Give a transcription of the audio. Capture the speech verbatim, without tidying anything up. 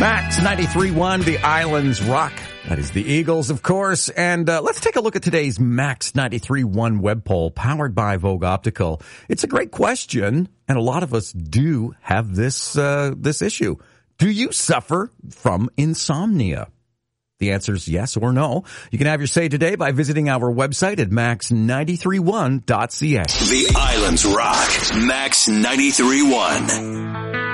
Max ninety-three point one, the Islands Rock. That is the Eagles, of course. And uh, let's take a look at today's Max ninety-three point one web poll powered by Vogue Optical. It's a great question, and a lot of us do have this uh, this issue. Do you suffer from insomnia? The answer is yes or no. You can have your say today by visiting our website at max nine three one dot c a. The Islands Rock. Max ninety-three point one.